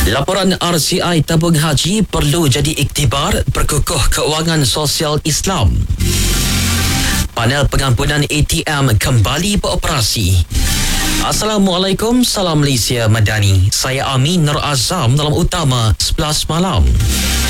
Laporan RCI tabung haji perlu jadi iktibar perkukuh keuangan sosial Islam. Panel pengampunan ATM kembali beroperasi. Assalamualaikum, salam Malaysia Madani. Saya Amin Nur Azam dalam Utama 11 malam.